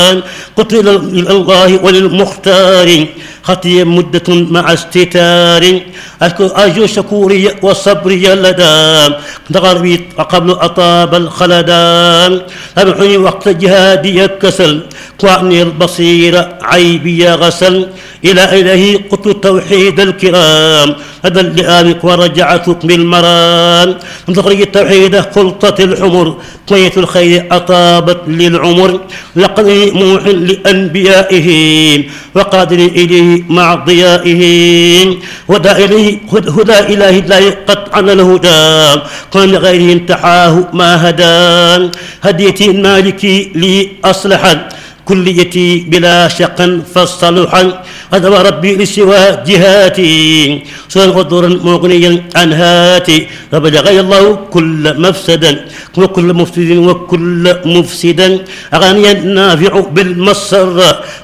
قلت إلى الله وللمختار خطي مدة مع استتار أرجو شكوري وصبري لدى غربي قبل أطاب الخلدان أبحني وقت جهادي كسل وعني البصير عيبي غسل إلى إلهي قلت التوحيد الكرام هذا اللئامك ورجعت بالمران تخرج التوحيد خلطة الحمر كوية الخير أطابت للعمر لقد موح لأنبيائه وقادر إليه مع ضيائه هدى إله الله قطعا الهدى كان غيره انتحاه ما هدان هديتي المالكي لي أصلحا كليتي بلا شق فالصلحا هذا ربي لسوى جهاتي سوى غدورا مغنيا عن هاتي فبلغ الله كل مفسدا وكل مفسد وكل مفسدا أغنيا نافع بالمسر